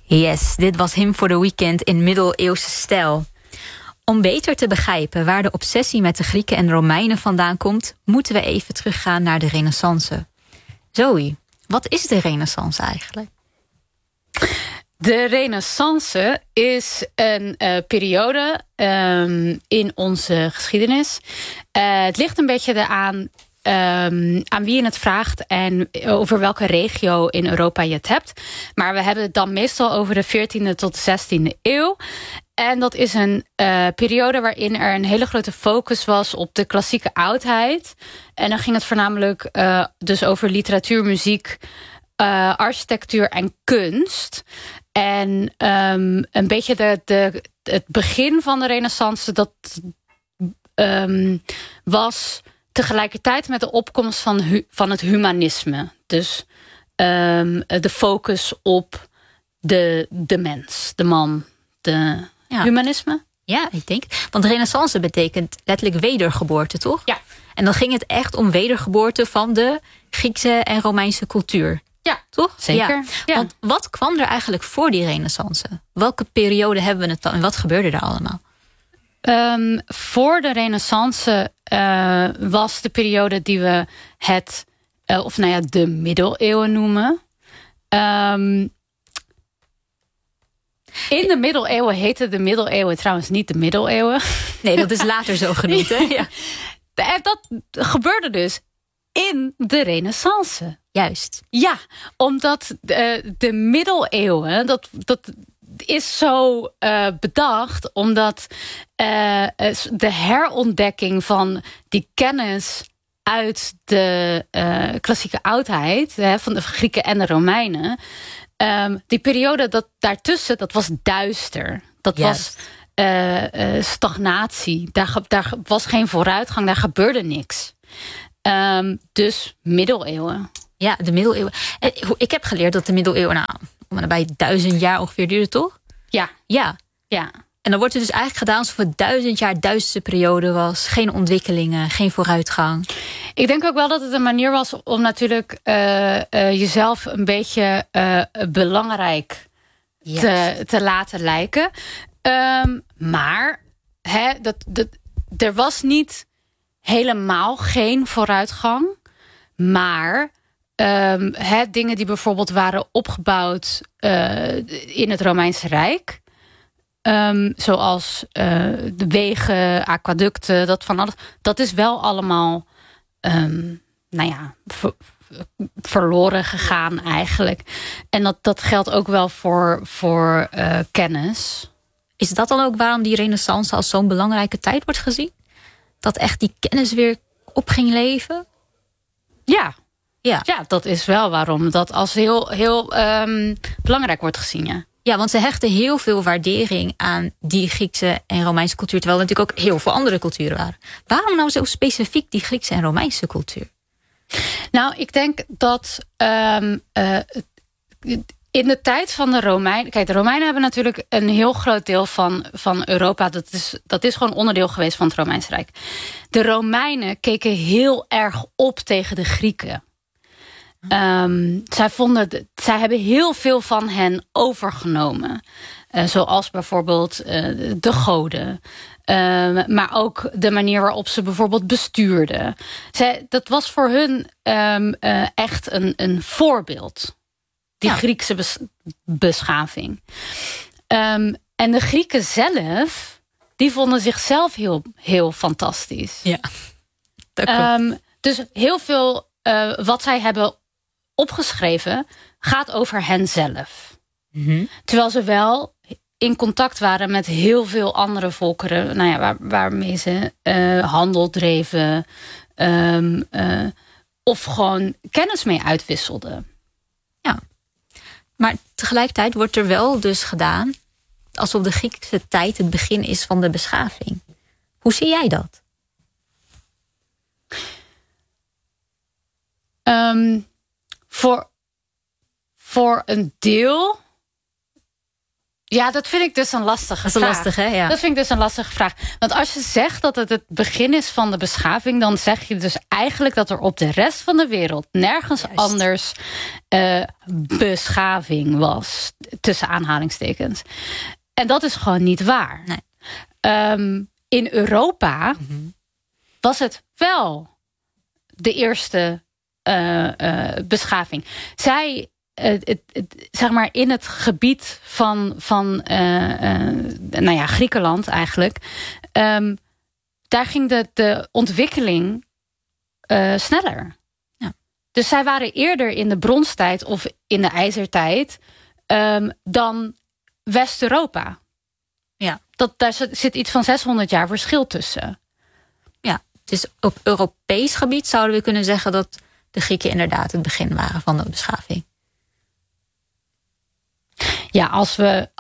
Yes, dit was Hymn for the Weekend in middeleeuwse stijl. Om beter te begrijpen waar de obsessie met de Grieken en Romeinen vandaan komt, moeten we even teruggaan naar de Renaissance. Zoe, wat is de Renaissance eigenlijk? De Renaissance is een periode in onze geschiedenis. Het ligt een beetje aan wie je het vraagt en over welke regio in Europa je het hebt. Maar we hebben het dan meestal over de 14e tot de 16e eeuw. En dat is een periode waarin er een hele grote focus was op de klassieke oudheid. En dan ging het voornamelijk dus over literatuur, muziek, architectuur en kunst. En een beetje het begin van de Renaissance, dat was tegelijkertijd met de opkomst van het humanisme. Dus de focus op de mens, de man, humanisme. Ja, ik denk. Want Renaissance betekent letterlijk wedergeboorte, toch? Ja. En dan ging het echt om wedergeboorte van de Griekse en Romeinse cultuur. Ja, toch? Zeker. Ja. Ja. Want wat kwam er eigenlijk voor die Renaissance? Welke periode hebben we het dan en wat gebeurde er allemaal? Voor de Renaissance was de periode die we de middeleeuwen noemen. In de middeleeuwen heten de middeleeuwen trouwens niet de middeleeuwen. Nee, dat is later zo genoemd. Hè? Ja. Dat gebeurde dus in de Renaissance. Juist. Ja, omdat de middeleeuwen, dat is zo bedacht, omdat de herontdekking van die kennis uit de klassieke oudheid, van de Grieken en de Romeinen, die periode daartussen, dat was duister. Dat was stagnatie. Daar was geen vooruitgang, daar gebeurde niks. Dus middeleeuwen. Ja, de middeleeuwen. Ik heb geleerd dat de middeleeuwen bij 1000 jaar ongeveer duurde, toch? Ja. Ja. Ja. En dan wordt het dus eigenlijk gedaan alsof het 1000 jaar duistere periode was. Geen ontwikkelingen, geen vooruitgang. Ik denk ook wel dat het een manier was om natuurlijk jezelf een beetje belangrijk te laten lijken. Maar er was niet helemaal geen vooruitgang. Maar dingen die bijvoorbeeld waren opgebouwd in het Romeinse Rijk, zoals de wegen, aquaducten, dat van alles, dat is wel allemaal verloren gegaan eigenlijk. En dat geldt ook wel voor kennis. Is dat dan ook waarom die Renaissance als zo'n belangrijke tijd wordt gezien? Dat echt die kennis weer op ging leven? Ja, dat is wel waarom dat als heel belangrijk wordt gezien. Ja. Ja, want ze hechten heel veel waardering aan die Griekse en Romeinse cultuur, terwijl er natuurlijk ook heel veel andere culturen waren. Waarom nou zo specifiek die Griekse en Romeinse cultuur? Nou, ik denk dat in de tijd van de Romeinen, kijk, de Romeinen hebben natuurlijk een heel groot deel van Europa. Dat is gewoon onderdeel geweest van het Romeinse Rijk. De Romeinen keken heel erg op tegen de Grieken. Zij hebben heel veel van hen overgenomen. Zoals bijvoorbeeld de goden. Maar ook de manier waarop ze bijvoorbeeld bestuurden. Dat was voor hun echt een voorbeeld. Die Griekse beschaving. En de Grieken zelf, die vonden zichzelf heel, heel fantastisch. Ja. Dus heel veel wat zij hebben opgeschreven gaat over henzelf. Mm-hmm. Terwijl ze wel in contact waren met heel veel andere volkeren, waarmee ze handel dreven, of gewoon kennis mee uitwisselden. Ja, maar tegelijkertijd wordt er wel dus gedaan alsof de Griekse tijd het begin is van de beschaving. Hoe zie jij dat? Voor een deel Ja, dat vind ik dus een lastige vraag. Lastig, hè? Ja. Dat vind ik dus een lastige vraag. Want als je zegt dat het begin is van de beschaving, dan zeg je dus eigenlijk dat er op de rest van de wereld nergens anders beschaving was. Tussen aanhalingstekens. En dat is gewoon niet waar. Nee. In Europa was het wel de eerste beschaving. Zij... zeg maar in het gebied van Griekenland eigenlijk. Daar ging de ontwikkeling sneller. Ja. Dus zij waren eerder in de bronstijd of in de ijzertijd dan West-Europa. Ja. Daar zit iets van 600 jaar verschil tussen. Ja, dus op Europees gebied zouden we kunnen zeggen dat de Grieken inderdaad het begin waren van de beschaving. Ja, als we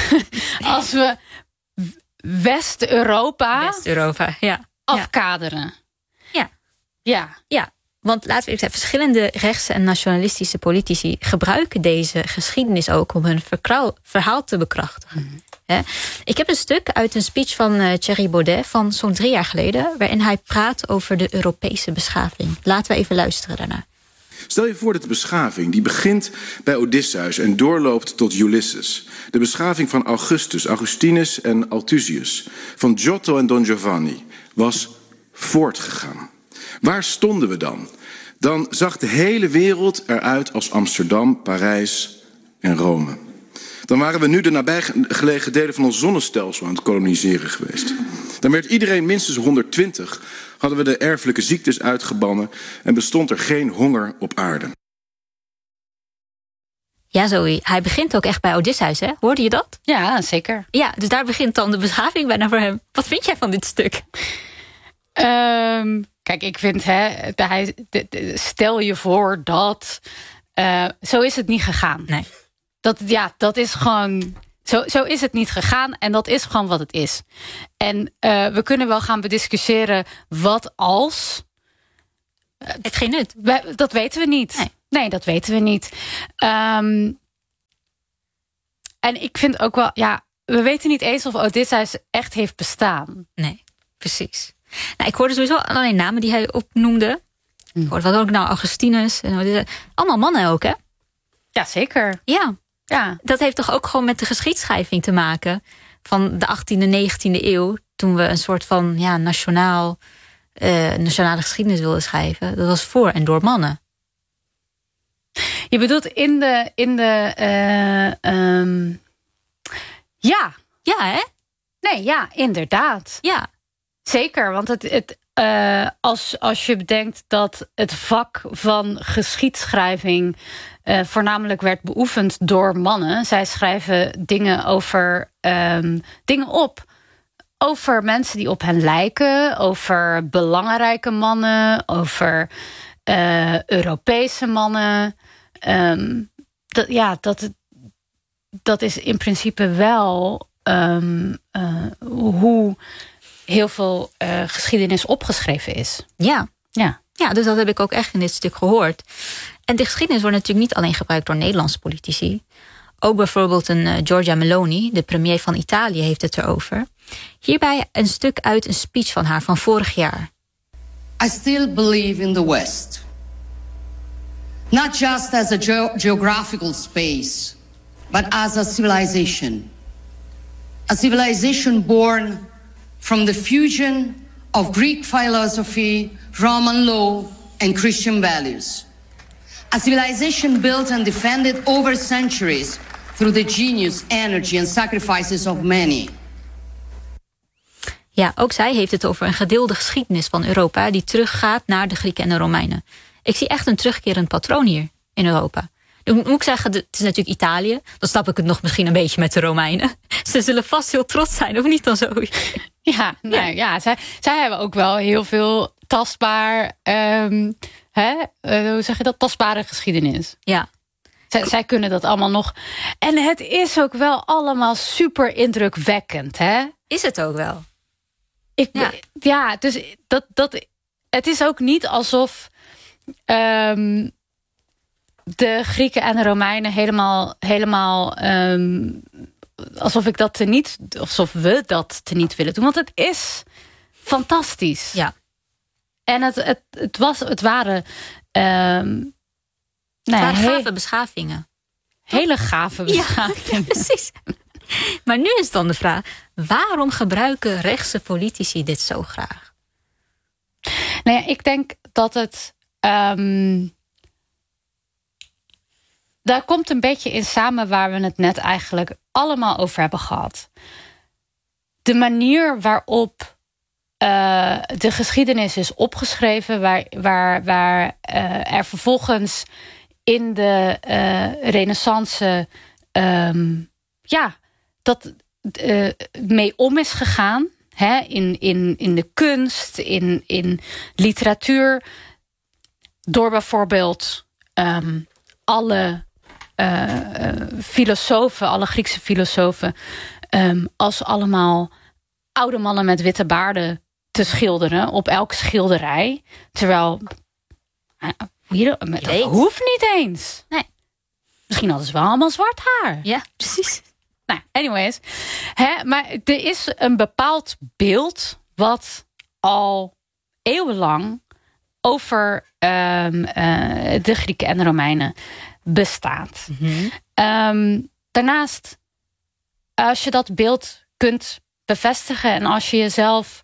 West-Europa afkaderen. Ja, want laten we eerst zeggen, verschillende rechtse en nationalistische politici gebruiken deze geschiedenis ook om hun verhaal te bekrachtigen. Ik heb een stuk uit een speech van Thierry Baudet van zo'n 3 jaar geleden, waarin hij praat over de Europese beschaving. Laten we even luisteren daarna. Stel je voor dat de beschaving die begint bij Odysseus en doorloopt tot Ulysses. De beschaving van Augustus, Augustinus en Althusius. Van Giotto en Don Giovanni was voortgegaan. Waar stonden we dan? Dan zag de hele wereld eruit als Amsterdam, Parijs en Rome. Dan waren we nu de nabijgelegen delen van ons zonnestelsel aan het koloniseren geweest. Dan werd iedereen minstens 120, hadden we de erfelijke ziektes uitgebannen en bestond er geen honger op aarde. Ja, Zoe, hij begint ook echt bij Odysseus, hè? Hoorde je dat? Ja, zeker. Ja, dus daar begint dan de beschaving bijna voor hem. Wat vind jij van dit stuk? Kijk, ik vind, stel je voor dat... zo is het niet gegaan. Nee. Dat is gewoon... Zo is het niet gegaan en dat is gewoon wat het is. En we kunnen wel gaan bediscussiëren wat als... Het heeft geen nut. Dat weten we niet. Nee, dat weten we niet. En ik vind ook wel... Ja, we weten niet eens of Odysseus echt heeft bestaan. Nee, precies. Nou, ik hoorde sowieso alleen namen die hij opnoemde. Ik hoorde wat ook nou, Augustinus. Allemaal mannen ook, hè? Ja, zeker. Ja. Dat heeft toch ook gewoon met de geschiedschrijving te maken van de 18e, 19e eeuw, toen we een soort van nationale geschiedenis wilden schrijven. Dat was voor en door mannen. Je bedoelt ja. Ja, hè? Nee, ja, inderdaad. Ja. Zeker, want als je bedenkt dat het vak van geschiedschrijving voornamelijk werd beoefend door mannen. Zij schrijven dingen op. Over mensen die op hen lijken. Over belangrijke mannen. Over Europese mannen. Dat is in principe wel hoe heel veel geschiedenis opgeschreven is. Ja, dus dat heb ik ook echt in dit stuk gehoord. En de geschiedenis wordt natuurlijk niet alleen gebruikt door Nederlandse politici. Ook bijvoorbeeld een Giorgia Meloni, de premier van Italië, heeft het erover. Hierbij een stuk uit een speech van haar van vorig jaar. I still believe in the West. Not just as a geographical space, but as a civilization. A civilization born from the fusion of Greek philosophy, Roman law, and Christian values. A civilization built and defended over centuries through the genius, energy, and sacrifices of many. Ja, ook zij heeft het over een gedeelde geschiedenis van Europa die teruggaat naar de Grieken en de Romeinen. Ik zie echt een terugkerend patroon hier in Europa. Dan moet ik zeggen, het is natuurlijk Italië. Dan snap ik het nog misschien een beetje met de Romeinen. Ze zullen vast heel trots zijn, of niet dan zo? Zij hebben ook wel heel veel tastbaar... hoe zeg je dat? Tastbare geschiedenis. Ja. Zij kunnen dat allemaal nog. En het is ook wel allemaal super indrukwekkend, hè? Is het ook wel? Dus het is ook niet alsof de Grieken en de Romeinen helemaal alsof we dat teniet willen doen. Want het is fantastisch. Ja. En het waren gave beschavingen. Hele gave beschavingen. Ja, precies. Maar nu is dan de vraag, waarom gebruiken rechtse politici dit zo graag? Nou ja, ik denk dat het daar komt een beetje in samen waar we het net eigenlijk allemaal over hebben gehad. De manier waarop de geschiedenis is opgeschreven, waar er vervolgens in de Renaissance mee om is gegaan. Hè, in de kunst, in literatuur. Door bijvoorbeeld alle filosofen, alle Griekse filosofen, als allemaal oude mannen met witte baarden te schilderen op elke schilderij. Terwijl dat hoeft niet eens. Nee. Misschien hadden ze wel allemaal zwart haar. Ja, precies. Nou, anyways. Maar er is een bepaald beeld wat al eeuwenlang over de Grieken en de Romeinen bestaat. Mm-hmm. Daarnaast, als je dat beeld kunt bevestigen en als je jezelf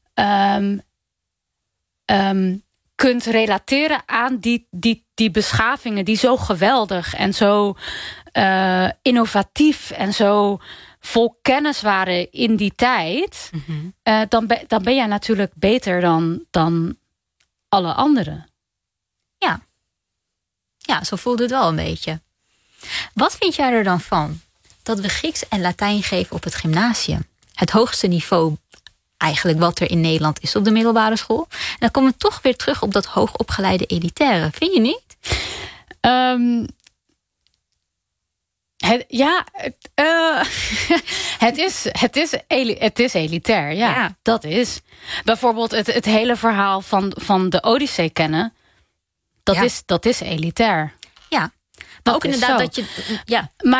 kunt relateren aan die beschavingen die zo geweldig en zo innovatief en zo vol kennis waren in die tijd, mm-hmm. Dan ben jij natuurlijk beter dan alle anderen. Ja, zo voelde het wel een beetje. Wat vind jij er dan van dat we Grieks en Latijn geven op het gymnasium? Het hoogste niveau eigenlijk wat er in Nederland is op de middelbare school. En dan komen we toch weer terug op dat hoogopgeleide elitaire. Vind je niet? Het is elitair, ja. Dat is. Bijvoorbeeld het hele verhaal van de Odyssee kennen. Dat is elitair. Ja, maar ook inderdaad zo. Dat je... Ja.